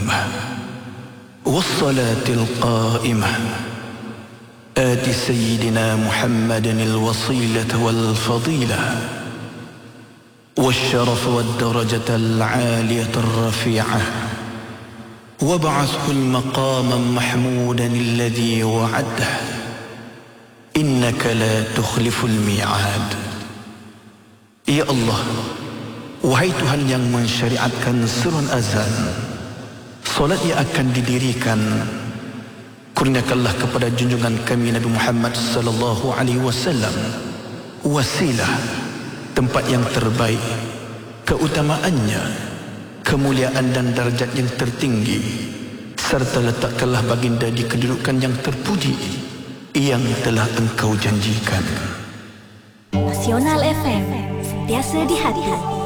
القيمة والصلاة القائمة آت سيدنا محمد الوصيلة والفضيلة والشرف والدرجة العالية الرفيعة وابعثه المقام محمودا الذي وعده إنك لا تخلف الميعاد. Ya Allah, wahai Tuhan yang mensyariatkan seruan azan, solat yang akan didirikan, kurniakanlah kepada junjungan kami Nabi Muhammad sallallahu alaihi wasallam wasilah, tempat yang terbaik, keutamaannya, kemuliaan dan darjat yang tertinggi, serta letakkanlah baginda di kedudukan yang terpuji yang telah Engkau janjikan. Nasional FM, sentiasa di hati.